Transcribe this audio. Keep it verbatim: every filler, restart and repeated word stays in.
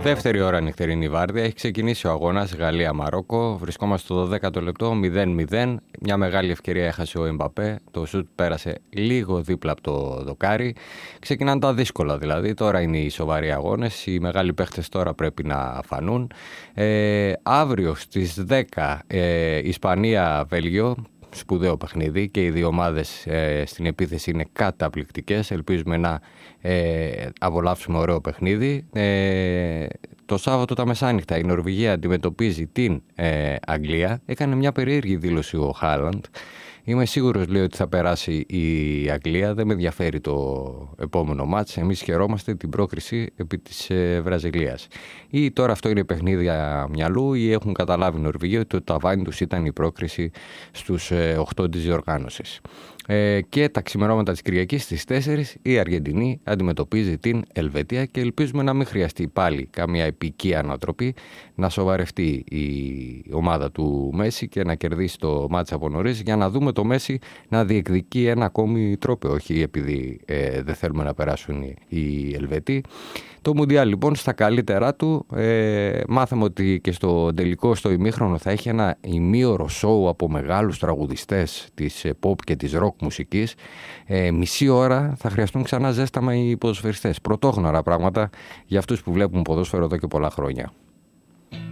Δεύτερη ώρα νυχτερινή βάρδια. Έχει ξεκινήσει ο αγώνας Γαλλία-Μαρόκο. Βρισκόμαστε στο δώδεκατο λεπτό, μηδέν μηδέν. Μια μεγάλη ευκαιρία έχασε ο Εμπαπέ. Το σουτ πέρασε λίγο δίπλα από το δοκάρι. Ξεκινάνε τα δύσκολα δηλαδή. Τώρα είναι οι σοβαροί αγώνες. Οι μεγάλοι παίχτες τώρα πρέπει να φανούν. Ε, αύριο στις δέκα ε, Ισπανία-Βέλγιο. Σπουδαίο παιχνίδι και οι δύο ομάδες ε, στην επίθεση είναι καταπληκτικές. Ελπίζουμε να ε, απολαύσουμε ωραίο παιχνίδι. Ε, το Σάββατο τα μεσάνυχτα η Νορβηγία αντιμετωπίζει την ε, Αγγλία. Έκανε μια περίεργη δήλωση ο Χάλαντ. Είμαι σίγουρος, λέει, ότι θα περάσει η Αγγλία. Δεν με ενδιαφέρει το επόμενο μάτς. Εμείς χαιρόμαστε την πρόκριση επί της ε, Βραζιλίας. Ή τώρα αυτό είναι παιχνίδια μυαλού, ή έχουν καταλάβει οι Νορβηγοί ότι το ταβάνι τους ήταν η πρόκριση στους ε, οκτώ της διοργάνωσης. Ε, και τα ξημερώματα της Κυριακής στις τέσσερις η Αργεντινή αντιμετωπίζει την Ελβετία και ελπίζουμε να μην χρειαστεί πάλι καμία επική ανατροπή, να σοβαρευτεί η ομάδα του Μέση και να κερδίσει το μάτς από νωρίς, για να δούμε το Μέση να διεκδικεί ένα ακόμη τρόπαιο, όχι επειδή ε, δεν θέλουμε να περάσουν οι, οι Ελβετοί. Το Μουντιάλ λοιπόν στα καλύτερά του. Ε, μάθαμε ότι και στο τελικό, στο ημίχρονο, θα έχει ένα ημίωρο σόου από μεγάλους τραγουδιστές της pop και της rock μουσικής. Ε, μισή ώρα θα χρειαστούν ξανά ζέσταμα οι ποδοσφαιριστές. Πρωτόγνωρα πράγματα για αυτούς που βλέπουν ποδόσφαιρο εδώ και πολλά χρόνια.